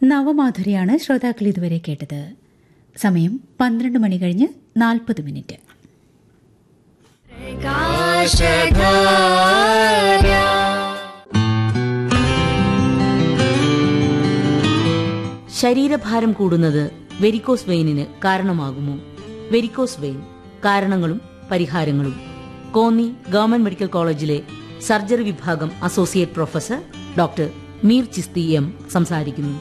നവമാധുരിയാണ് ശ്രോതാക്കൾ ഇതുവരെ കേട്ടത്. സമയം 12 മണി കഴിഞ്ഞ് 40 മിനിറ്റ്. ശരീരഭാരം കൂടുന്നത് വെരിക്കോസ് വെയിനിന് കാരണമാകുമോ? വെരിക്കോസ് വെയിൻ, കാരണങ്ങളും പരിഹാരങ്ങളും. കോന്നി ഗവൺമെന്റ് മെഡിക്കൽ കോളേജിലെ സർജറി വിഭാഗം associate professor doctor Mir Chishti M സംസാരിക്കുന്നു.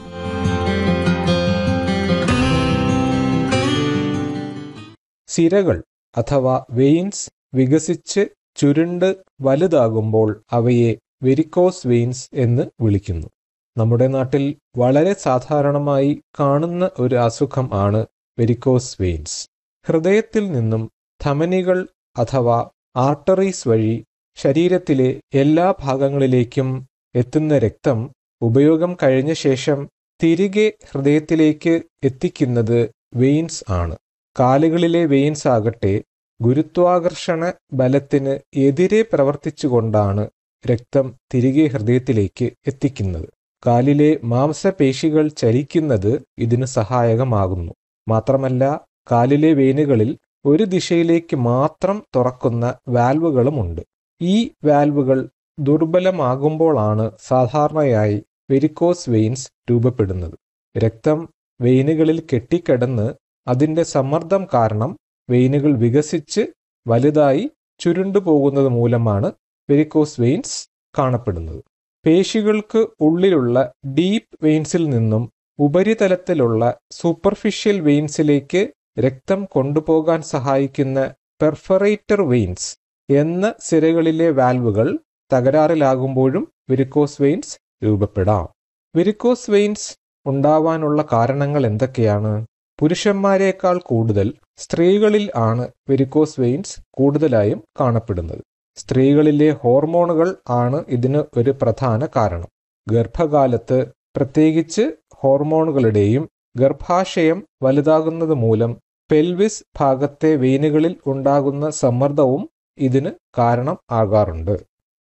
സിരകൾ അഥവാ വെയിൻസ് വികസിച്ച് ചുരുണ്ട് വലുതാകുമ്പോൾ അവയെ വെരിക്കോസ് വെയിൻസ് എന്ന് വിളിക്കുന്നു. നമ്മുടെ നാട്ടിൽ വളരെ സാധാരണമായി കാണുന്ന ഒരു അസുഖം ആണ് വെരിക്കോസ് വെയിൻസ്. ഹൃദയത്തിൽ നിന്നും ധമനികൾ അഥവാ ആർട്ടറീസ് വഴി ശരീരത്തിലെ എല്ലാ ഭാഗങ്ങളിലേക്കും എത്തുന്ന രക്തം ഉപയോഗം കഴിഞ്ഞ ശേഷം തിരികെ ഹൃദയത്തിലേക്ക് എത്തിക്കുന്നത് വെയിൻസ് ആണ്. കാലുകളിലെ വെയിൻസ് ആകട്ടെ ഗുരുത്വാകർഷണ ബലത്തിന് എതിരെ പ്രവർത്തിച്ചുകൊണ്ടാണ് രക്തം തിരികെ ഹൃദയത്തിലേക്ക് എത്തിക്കുന്നത്. കാലിലെ മാംസപേശികൾ ചലിക്കുന്നത് ഇതിന് സഹായകമാകുന്നു. മാത്രമല്ല, കാലിലെ വെയിനുകളിൽ ഒരു ദിശയിലേക്ക് മാത്രം തുറക്കുന്ന വാൽവുകളുമുണ്ട്. ഈ വാൽവുകൾ ദുർബലമാകുമ്പോഴാണ് സാധാരണയായി വെരിക്കോസ് വെയിൻസ് രൂപപ്പെടുന്നത്. രക്തം വെയിനുകളിൽ കെട്ടിക്കിടന്ന് അതിൻ്റെ സമ്മർദ്ദം കാരണം വെയിനുകൾ വികസിച്ച് വലുതായി ചുരുണ്ടുപോകുന്നത് മൂലമാണ് വെരിക്കോസ് വെയിൻസ് കാണപ്പെടുന്നത്. പേശികൾക്ക് ഉള്ളിലുള്ള ഡീപ്പ് വെയിൻസിൽ നിന്നും ഉപരിതലത്തിലുള്ള സൂപ്പർഫിഷ്യൽ വെയിൻസിലേക്ക് രക്തം കൊണ്ടുപോകാൻ സഹായിക്കുന്ന പെർഫറേറ്റർ വെയിൻസ് എന്ന സിരകളിലെ വാൽവുകൾ തകരാറിലാകുമ്പോഴും വെരിക്കോസ് വെയിൻസ് രൂപപ്പെടാം. വെരിക്കോസ് വെയിൻസ് ഉണ്ടാവാനുള്ള കാരണങ്ങൾ എന്തൊക്കെയാണ്? പുരുഷന്മാരെക്കാൾ കൂടുതൽ സ്ത്രീകളിൽ ആണ് വെരിക്കോസ് വെയിൻസ് കൂടുതലായും കാണപ്പെടുന്നത്. സ്ത്രീകളിലെ ഹോർമോണുകൾ ആണ് ഇതിന് ഒരു പ്രധാന കാരണം. ഗർഭകാലത്ത് പ്രത്യേകിച്ച് ഹോർമോണുകളുടെയും ഗർഭാശയം വലുതാകുന്നത് മൂലം പെൽവിസ് ഭാഗത്തെ വെയിനുകളിൽ ഉണ്ടാകുന്ന സമ്മർദ്ദവും ഇതിന് കാരണം ആകാറുണ്ട്.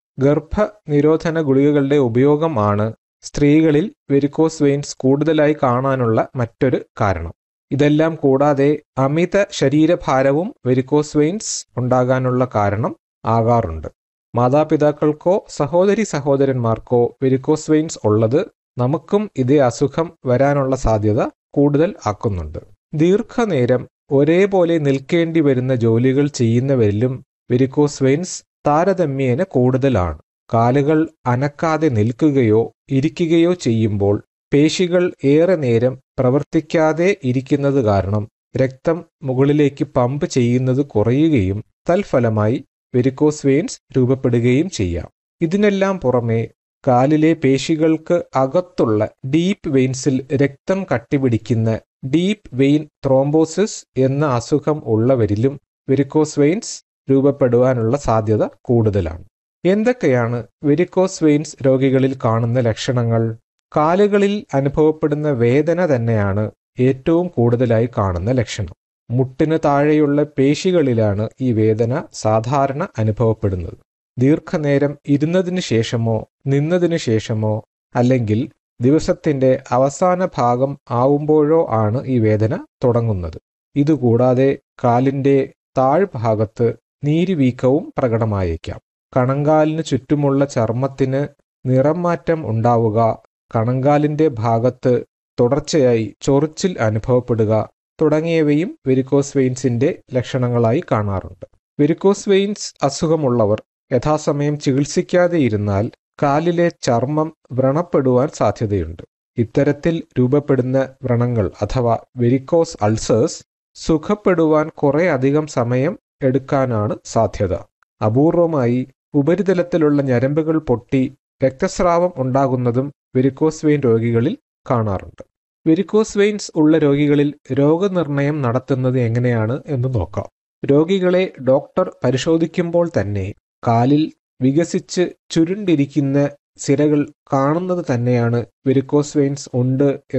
ഗർഭനിരോധന ഗുളികകളുടെ ഉപയോഗം ആണ് സ്ത്രീകളിൽ വെരിക്കോസ് വെയിൻസ് കൂടുതലായി കാണാനുള്ള മറ്റൊരു കാരണം. ഇതെല്ലാം കൂടാതെ അമിത ശരീരഭാരവും വെരിക്കോസ് വെയിൻസ് ഉണ്ടാകാനുള്ള കാരണം ആകാറുണ്ട്. മാതാപിതാക്കൾക്കോ സഹോദരി സഹോദരന്മാർക്കോ വെരിക്കോസ് വെയിൻസ് ഉള്ളത് നമുക്കും ഇതേ അസുഖം വരാനുള്ള സാധ്യത കൂടുതൽ ആക്കുന്നുണ്ട്. ദീർഘനേരം ഒരേപോലെ നിൽക്കേണ്ടി വരുന്ന ജോലികൾ ചെയ്യുന്നവരിലും വെരിക്കോസ് വെയിൻസ് താരതമ്യേന കൂടുതലാണ്. കാലുകൾ അനക്കാതെ നിൽക്കുകയോ ഇരിക്കുകയോ ചെയ്യുമ്പോൾ പേശികൾ ഏറെ നേരം പ്രവർത്തിക്കാതെ ഇരിക്കുന്നത് കാരണം രക്തം മുകളിലേക്ക് പമ്പ് ചെയ്യുന്നത് കുറയുകയും തൽഫലമായി വെരിക്കോസ് വെയിൻസ് രൂപപ്പെടുകയും ചെയ്യാം. ഇതിനെല്ലാം പുറമെ കാലിലെ പേശികൾക്ക് അകത്തുള്ള ഡീപ്പ് വെയിൻസിൽ രക്തം കട്ടിപിടിക്കുന്ന ഡീപ്പ് വെയിൻ ത്രോംബോസിസ് എന്ന അസുഖം ഉള്ളവരിലും വെരിക്കോസ് വെയിൻസ് രൂപപ്പെടുവാനുള്ള സാധ്യത കൂടുതലാണ്. എന്തൊക്കെയാണ് വെരിക്കോസ് വെയിൻസ് രോഗികളിൽ കാണുന്ന ലക്ഷണങ്ങൾ? കാലുകളിൽ അനുഭവപ്പെടുന്ന വേദന തന്നെയാണ് ഏറ്റവും കൂടുതലായി കാണുന്ന ലക്ഷണം. മുട്ടിന് താഴെയുള്ള പേശികളിലാണ് ഈ വേദന സാധാരണ അനുഭവപ്പെടുന്നത്. ദീർഘനേരം ഇരുന്നതിന് ശേഷമോ നിന്നതിന് ശേഷമോ അല്ലെങ്കിൽ ദിവസത്തിന്റെ അവസാന ഭാഗം ആവുമ്പോഴോ ആണ് ഈ വേദന തുടങ്ങുന്നത്. ഇതുകൂടാതെ കാലിന്റെ താഴ്ഭാഗത്ത് നീരുവീക്കവും പ്രകടമായേക്കാം. കണങ്കാലിന് ചുറ്റുമുള്ള ചർമ്മത്തിന് നിറം മാറ്റം ഉണ്ടാവുക, കണങ്കാലിന്റെ ഭാഗത്ത് തുടർച്ചയായി ചൊറിച്ചിൽ അനുഭവപ്പെടുക തുടങ്ങിയവയും വെരിക്കോസ് വെയിൻസിന്റെ ലക്ഷണങ്ങളായി കാണാറുണ്ട്. വെരിക്കോസ് വെയിൻസ് അസുഖമുള്ളവർ യഥാസമയം ചികിത്സിക്കാതെ ഇരുന്നാൽ കാലിലെ ചർമ്മം വ്രണപ്പെടുവാൻ സാധ്യതയുണ്ട്. ഇത്തരത്തിൽ രൂപപ്പെടുന്ന വ്രണങ്ങൾ അഥവാ വെരിക്കോസ് അൾസേഴ്സ് സുഖപ്പെടുവാൻ കുറെ അധികം സമയം എടുക്കാനാണ് സാധ്യത. അപൂർവമായി ഉപരിതലത്തിലുള്ള ഞരമ്പുകൾ പൊട്ടി രക്തസ്രാവം ഉണ്ടാകുന്നതും വെരിക്കോസ് വെയിൻ രോഗികളിൽ കാണാറുണ്ട്. വെരിക്കോസ് വെയിൻസ് ഉള്ള രോഗികളിൽ രോഗനിർണയം നടത്തുന്നത് എങ്ങനെയാണ് എന്ന് നോക്കാം. രോഗികളെ ഡോക്ടർ പരിശോധിക്കുമ്പോൾ തന്നെ കാലിൽ വികസിച്ച് ചുരുണ്ടിരിക്കുന്ന സിരകൾ കാണുന്നത് തന്നെയാണ് വെരിക്കോസ് വെയിൻസ് ഉണ്ട്